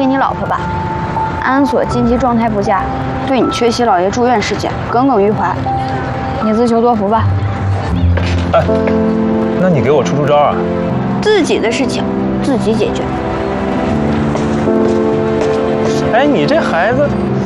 你老婆吧。安所近期状态不佳，对你缺席老爷住院事件耿耿于怀，你自求多福吧。 哎，那你给我出招啊？ 自己的事情自己解决。 哎，你这孩子。